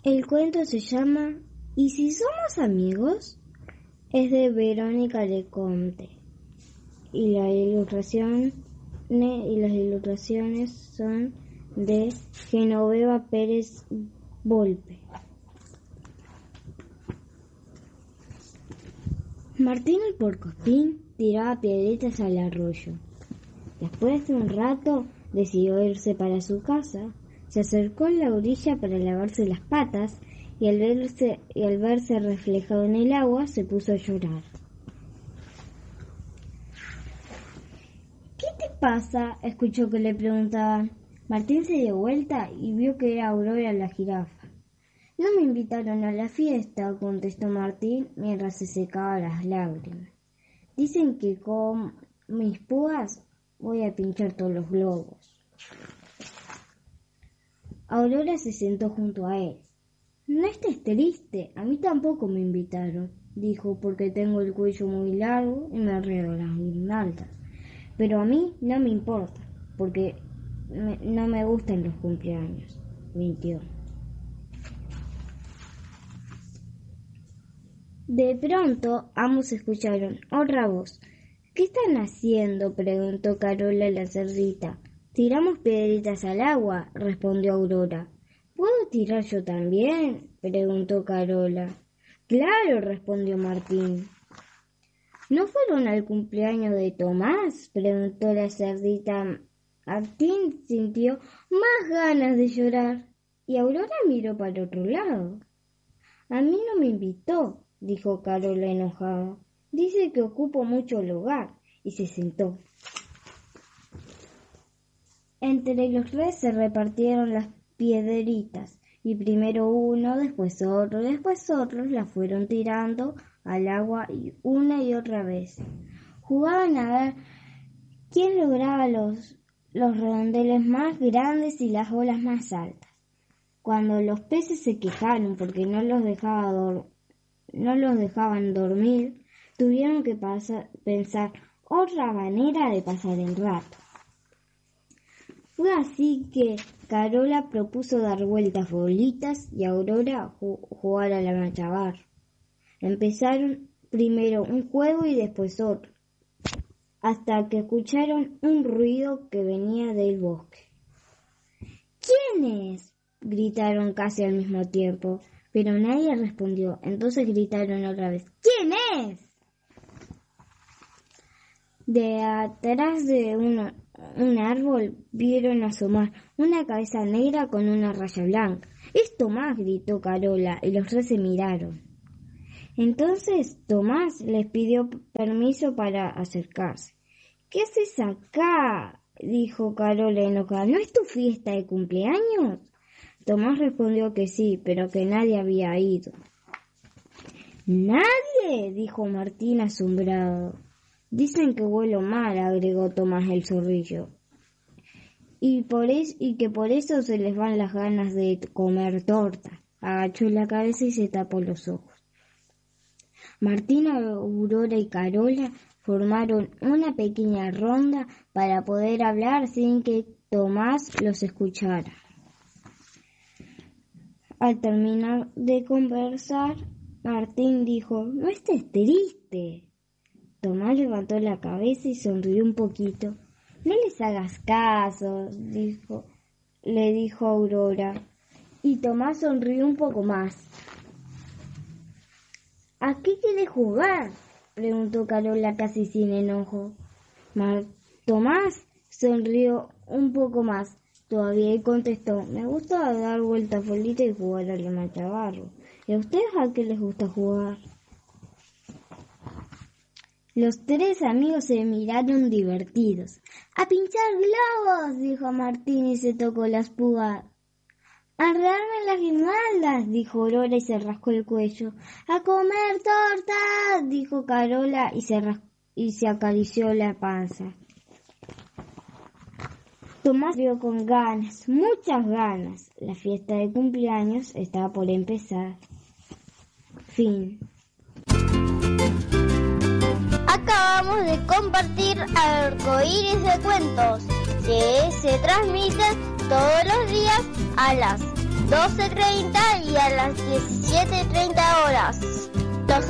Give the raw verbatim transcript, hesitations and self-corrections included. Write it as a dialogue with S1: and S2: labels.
S1: El cuento se llama ¿Y si somos amigos? Es de Verónica Lecomte y la ilustración y las ilustraciones son de Genoveva Pérez Volpe. Martín el puercoespín tiraba piedritas al arroyo. Después de un rato decidió irse para su casa. Se acercó a la orilla para lavarse las patas y al verse, y al verse reflejado en el agua se puso a llorar. ¿Qué te pasa?, escuchó que le preguntaban. Martín se dio vuelta y vio que era Aurora la jirafa. No me invitaron a la fiesta, contestó Martín mientras se secaba las lágrimas. Dicen que con mis púas voy a pinchar todos los globos. Aurora se sentó junto a él. No estés triste, a mí tampoco me invitaron, dijo, porque tengo el cuello muy largo y me enredo las guirnaldas. Pero a mí no me importa, porque me, no me gustan los cumpleaños, mintió. De pronto, ambos escucharon otra voz. ¿Qué están haciendo?, preguntó Carola la cerdita. Tiramos piedritas al agua, respondió Aurora. ¿Puedo tirar yo también?, preguntó Carola. Claro, respondió Martín. ¿No fueron al cumpleaños de Tomás?, preguntó la cerdita. Martín sintió más ganas de llorar y Aurora miró para otro lado. A mí no me invitó, dijo Carola enojada. Dice que ocupo mucho lugar, y se sentó. Entre los tres se repartieron las piedritas, y primero uno, después otro, después otros las fueron tirando al agua y una y otra vez. Jugaban a ver quién lograba los, los redondeles más grandes y las olas más altas. Cuando los peces se quejaron porque no los, dejaba dor- no los dejaban dormir, tuvieron que pasar, pensar otra manera de pasar el rato. Fue así que Carola propuso dar vueltas bolitas y Aurora ju- jugar a la manchabar. Empezaron primero un juego y después otro, hasta que escucharon un ruido que venía del bosque. ¿Quién es?, gritaron casi al mismo tiempo, pero nadie respondió. Entonces gritaron otra vez. ¿Quién es? De atrás de un, un árbol vieron asomar una cabeza negra con una raya blanca. ¡Es Tomás!, gritó Carola, y los tres se miraron. Entonces Tomás les pidió permiso para acercarse. ¿Qué haces acá?, dijo Carola enojada. ¿No es tu fiesta de cumpleaños? Tomás respondió que sí, pero que nadie había ido. ¿Nadie?, dijo Martín asombrado. Dicen que huelo mal, agregó Tomás el zorrillo, y, por es, y que por eso se les van las ganas de comer torta. Agachó la cabeza y se tapó los ojos. Martín, Aurora y Carola formaron una pequeña ronda para poder hablar sin que Tomás los escuchara. Al terminar de conversar, Martín dijo, no estés triste. Tomás levantó la cabeza y sonrió un poquito. No les hagas caso, dijo, le dijo Aurora. Y Tomás sonrió un poco más. ¿A qué quieres jugar?, preguntó Carola casi sin enojo. Mar- Tomás sonrió un poco más todavía y contestó, me gusta dar vueltas bolitas y jugar al machabarro. ¿Y a ustedes a qué les gusta jugar? Los tres amigos se miraron divertidos. ¡A pinchar globos!, dijo Martín y se tocó las púas. ¡A enredarme las guirnaldas!, dijo Aurora y se rascó el cuello. ¡A comer torta!, dijo Carola y se, ras- y se acarició la panza. Tomás vio con ganas, muchas ganas. La fiesta de cumpleaños estaba por empezar. Fin.
S2: Acabamos de compartir Arcoíris de Cuentos, que se transmite todos los días a las doce treinta y a las diecisiete treinta horas.